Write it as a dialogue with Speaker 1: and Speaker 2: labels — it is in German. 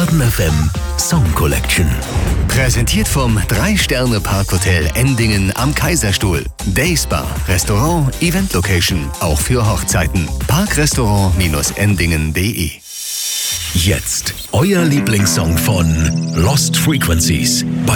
Speaker 1: Baden FM Song Collection.
Speaker 2: Präsentiert vom 3-Sterne-Parkhotel Endingen am Kaiserstuhl. Dayspa, Restaurant, Event Location, auch für Hochzeiten. Parkrestaurant-endingen.de.
Speaker 1: Jetzt euer Lieblingssong von Lost Frequencies.